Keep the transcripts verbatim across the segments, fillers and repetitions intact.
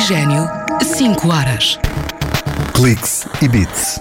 Oxigênio, cinco horas. Cliques e Beats.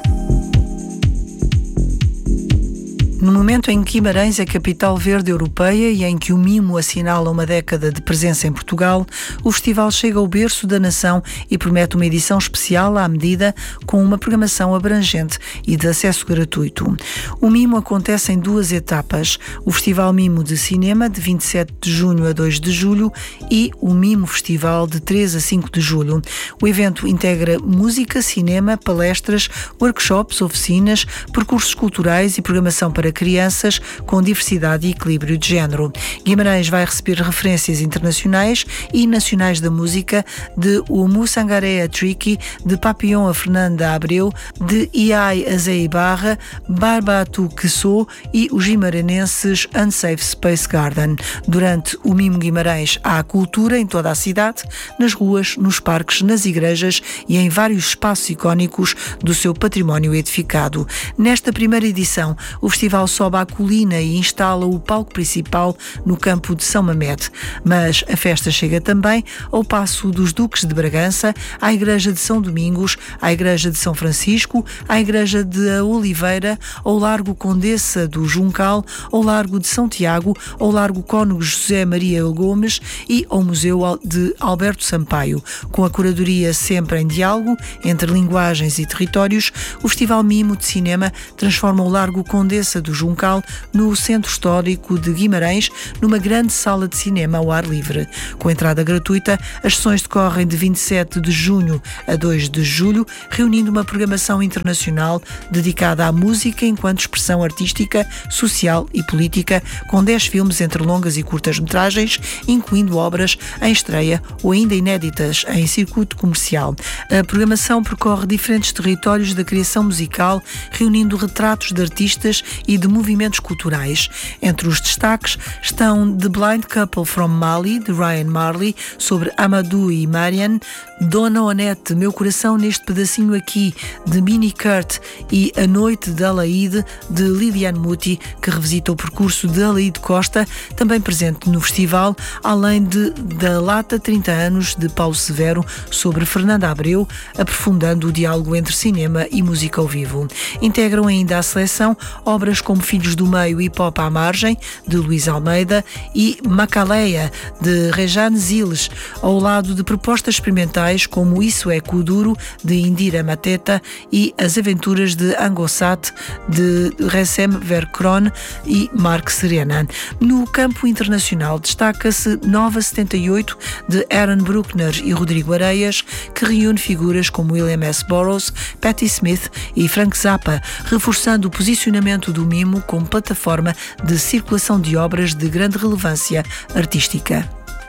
No momento em que Guimarães é capital verde europeia e em que o Mimo assinala uma década de presença em Portugal, o festival chega ao berço da nação e promete uma edição especial à medida, com uma programação abrangente e de acesso gratuito. O Mimo acontece em duas etapas: o Festival Mimo de Cinema, de vinte e sete de junho a dois de julho, e o Mimo Festival, de três a cinco de julho. O evento integra música, cinema, palestras, workshops, oficinas, percursos culturais e programação para crianças com diversidade e equilíbrio de género. Guimarães vai receber referências internacionais e nacionais da música, de Oumou Sangaré a Tricky, de Papillon a Fernanda Abreu, de Iai a Zé Ibarra, Barbatu Quessou e os guimaranenses Unsafe Space Garden. Durante o Mimo Guimarães há cultura em toda a cidade, nas ruas, nos parques, nas igrejas e em vários espaços icónicos do seu património edificado. Nesta primeira edição, o festival sobe à colina e instala o palco principal no campo de São Mamede. Mas a festa chega também ao Paço dos Duques de Bragança, à Igreja de São Domingos, à Igreja de São Francisco, à Igreja de Oliveira, ao Largo Condessa do Juncal, ao Largo de São Tiago, ao Largo Cónego José Maria Gomes e ao Museu de Alberto Sampaio. Com a curadoria sempre em diálogo entre linguagens e territórios, o Festival Mimo de Cinema transforma o Largo Condessa do Juncal no Centro Histórico de Guimarães numa grande sala de cinema ao ar livre. Com entrada gratuita, as sessões decorrem de vinte e sete de junho a dois de julho, reunindo uma programação internacional dedicada à música enquanto expressão artística, social e política, com dez filmes entre longas e curtas metragens, incluindo obras em estreia ou ainda inéditas em circuito comercial. A programação percorre diferentes territórios da criação musical, reunindo retratos de artistas e de movimentos culturais. Entre os destaques estão The Blind Couple from Mali, de Ryan Marley, sobre Amadou e Marian, Dona Onete, Meu Coração Neste Pedacinho Aqui, de Minnie Kurt, e A Noite de Alaide, de Liliane Muti, que revisita o percurso de Alaide Costa, também presente no festival, além de Da Lata trinta anos, de Paulo Severo, sobre Fernanda Abreu, aprofundando o diálogo entre cinema e música ao vivo. Integram ainda a seleção obras como Filhos do Meio e Pop à Margem, de Luís Almeida, e Macaleia, de Rejane Ziles, ao lado de propostas experimentais como Isso é Kuduro, de Indira Mateta, e As Aventuras de Angosat, de Recem Vercron e Marc Serena. No campo internacional destaca-se Nova setenta e oito, de Aaron Bruckner e Rodrigo Areias, que reúne figuras como William S. Burroughs, Patti Smith e Frank Zappa, reforçando o posicionamento do Mimo como plataforma de circulação de obras de grande relevância artística.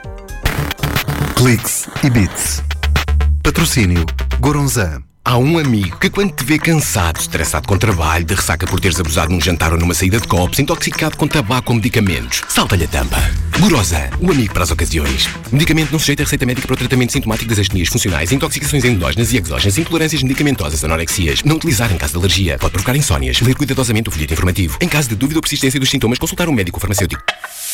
Cliques e Beats. Patrocínio Goronzan. Há um amigo que, quando te vê cansado, estressado com trabalho, de ressaca por teres abusado num jantar ou numa saída de copos, intoxicado com tabaco ou medicamentos, salta-lhe a tampa. Goronzan, o amigo para as ocasiões. Medicamento não sujeito a receita médica para o tratamento sintomático das astenias funcionais, intoxicações endógenas e exógenas, intolerâncias medicamentosas, anorexias. Não utilizar em caso de alergia. Pode provocar insónias. Ler cuidadosamente o folheto informativo. Em caso de dúvida ou persistência dos sintomas, consultar um médico ou farmacêutico.